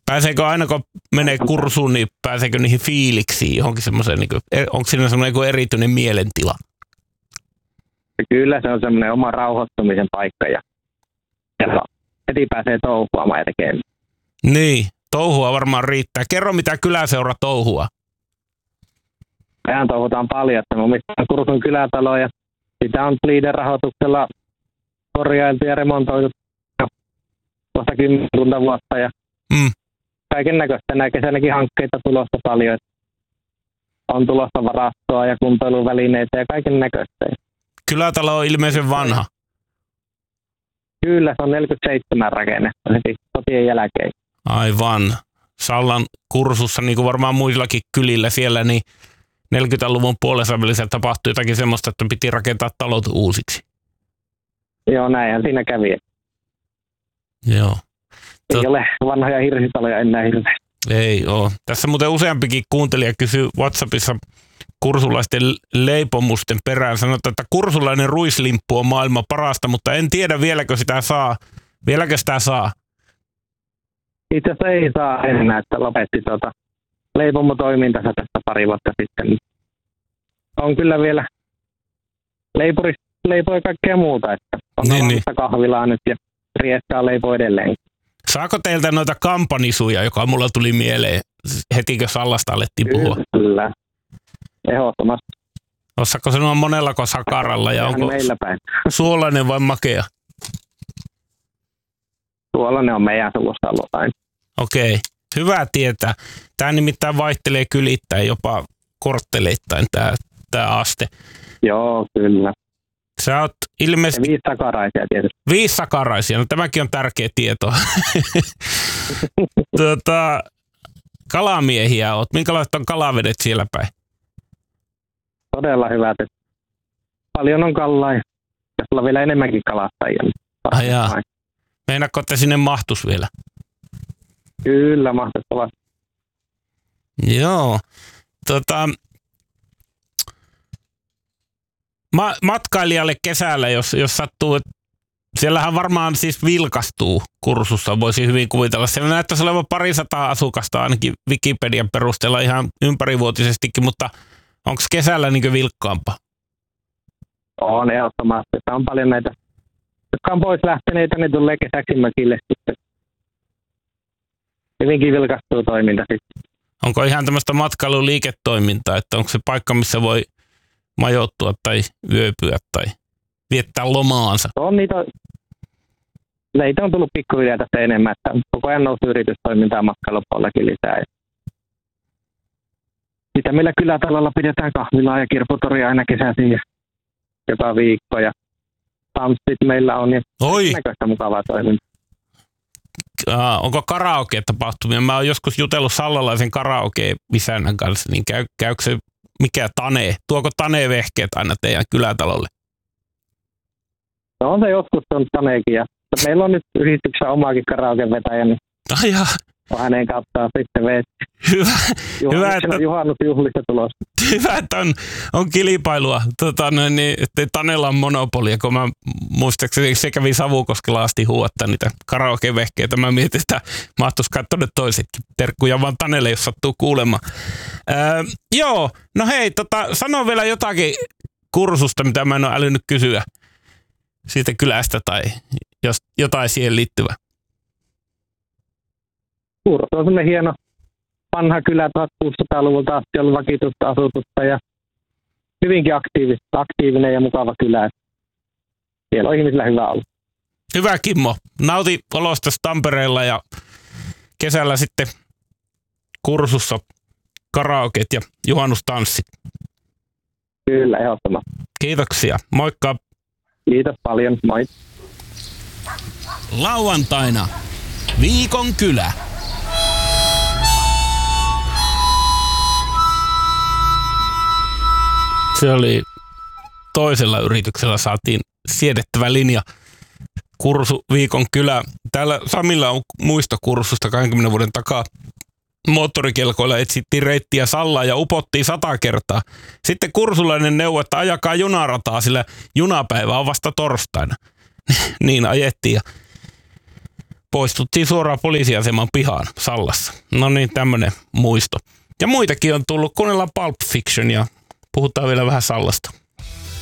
Pääseekö aina kun menee kursuun, niin pääseekö niihin fiiliksiin johonkin semmoiseen, niin onko siinä semmoinen erityinen mielentila? Kyllä se on semmoinen oma rauhoittumisen paikka ja heti pääsee touhuamaan ja tekemään. Niin, touhua varmaan riittää. Kerro mitä kyläseura touhua. Mehän touhutaan paljon, että me omistetaan Kursun kylätaloja ja sitä on Leader rahoituksella korjailtu ja remontoitu kohta 10 vuotta ja kaiken näköistä. Tänä kesänäkin hankkeita tulossa paljon. On tulossa varastoa ja kuntoiluvälineitä ja kaiken näköistä. Kylätalo on ilmeisen vanha. Kyllä, se on 47 rakennettu heti sotien jälkeen. Aivan. Sallan Kursussa, niin kuin varmaan muillakin kylillä siellä, niin 40-luvun puolessavälissä tapahtui jotakin semmoista, että piti rakentaa talot uusiksi. Joo, näinhän siinä kävi. Joo. Ei ole vanhoja hirsitaloja enää hirveästi. Ei ole. Tässä muuten useampikin kuuntelija kysyy WhatsAppissa kursulaisten leipomusten perään. Sanotaan, että kursulainen ruislimppu on maailman parasta, mutta en tiedä vieläkö sitä saa. Vieläkö sitä saa? Itse asiassa ei saa enää, että lopetti leipomotoimintansa tästä pari vuotta sitten. On kyllä vielä leipoi kaikkea muuta, että on niin. Kahvilaa nyt ja rieskaa leipoi edelleen. Saako teiltä noita kampanisuja, joka mulla tuli mieleen heti, kun Sallasta alettiin puhua? Kyllä, ehdottomasti. Osaako sanoa monellako sakaralla ja onko meillä päin suolainen vai makea? Suolainen on meidän suvusta ollut aina. Okei, hyvä tietää. Tämä nimittäin vaihtelee kylittäin, jopa kortteleittain tämä aste. Joo, kyllä. Sä oot ilmeisesti 5 sakaraisia tietysti. 5 sakaraisia, no tämäkin on tärkeä tieto. Kalamiehiä oot. Minkälaiset on kalavedet siellä päin? Todella hyvät. Paljon on kalaa ja sulla on vielä enemmänkin kalastajia. Meinaatko, että sinne mahtuisi vielä? Kyllä, mahtuisi. Joo. Matkailijalle kesällä, jos sattuu, siellähän varmaan siis vilkastuu Kursussa, voisi hyvin kuvitella. Siellä näyttäisi olevan 200 asukasta ainakin Wikipedian perusteella ihan ympärivuotisestikin, mutta onko kesällä niin vilkkaampaa? On ehdottomasti. On paljon näitä, jotka on pois lähteneitä, niin tulee kesäksi mökille sitten. Hyvinkin vilkastuu toiminta sitten. Onko ihan tämmöistä matkailuliiketoimintaa, että onko se paikka, missä voi majoittua tai yöpyä tai viettää lomaansa? On niitä on tullut pikkuhiljaa tästä enemmän, että koko ajan nousi yritystoimintaa matkailupuolellakin lisää. Sitä meillä kylätalolla pidetään kahvilaa ja kirpputoria aina kesäisin ja joka viikko ja tanssit meillä on ja näköistä mukavaa toimintaa. Onko karaoke-tapahtumia? Mä oon joskus jutellut sallalaisen karaoke-isännän kanssa, niin käykö se mikä Tane? Tuoko Tane-vehkeet aina teidän kylätalolle? No on se joskus on Taneekin ja meillä on nyt yhdistyksessä omaakin karaoke-vetäjä, niin on hänen kauttaan sitten Hyvä, että juhannusjuhlista tulossa. Hyvä, että on kilpailua, ettei Tanella on monopolia, kun mä muistaakseni se kävi Savukoskella asti huuattaa niitä karaoke-vehkeitä. Mä mietin, että mahtuisikaan tuonne toisetkin. Terkkuja vaan Tanelle, jos sattuu kuulemaan. Joo, no hei, sano vielä jotakin Kursusta, mitä mä en ole älynyt kysyä siitä kylästä tai jos jotain siihen liittyvää. Kursu on sellainen hieno vanha kylä 1600-luvulta asti ollut vakituista asutusta ja hyvinkin aktiivinen ja mukava kylä. Siellä on ihmisillä hyvä olla. Hyvä Kimmo. Nauti olosta Tampereella ja kesällä sitten Kursussa karaoket ja juhannustanssit. Kyllä, ehdottomasti. Kiitoksia. Moikka. Kiitos paljon. Moi. Lauantaina Viikon kylä. Se oli toisella yrityksellä saatiin siedettävä linja. Kursu Viikon kylä. Täällä Samilla on muisto Kursusta 20 vuoden takaa. Moottorikelkoilla etsittiin reittiä Sallaan ja upottiin 100 kertaa. Sitten kursulainen neuvoi, että ajakaa junarataa, sillä junapäivä on vasta torstaina. Niin ajettiin. Ja poistuttiin suoraan poliisiaseman pihaan Sallassa. No niin, tämmönen muisto. Ja muitakin on tullut. Kuunnellaan Pulp Fiction ja puhutaan vielä vähän Sallasta.